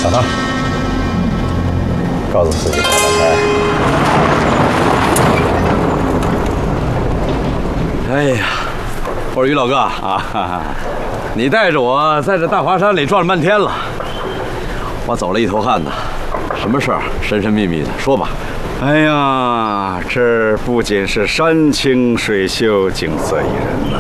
小唐，告诉司机开开。 哎呀，我说于老哥啊，你带着我在这大华山里转了半天了，我走了一头汗呐。什么事儿？神神秘秘的，说吧。 哎呀，这不仅是山清水秀、景色宜人呐，